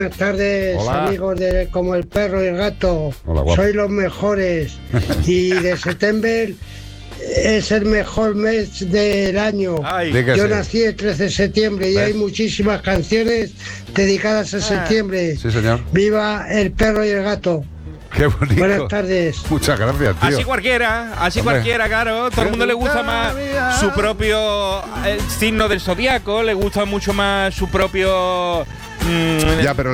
Buenas tardes, Hola. amigos de Como el Perro y el Gato. Hola, guapo. Sois los mejores. Y de septiembre es el mejor mes del año. Ay, Dígase. Yo nací el 13 de septiembre y ¿Ves? hay muchísimas canciones dedicadas a septiembre. Sí, señor. ¡Viva el perro y el gato! Qué bonito. Buenas tardes. Muchas gracias, tío. así cualquiera, Hombre. claro. Todo el mundo le gusta más su propio signo del zodiaco, le gusta mucho más su propio Ya, pero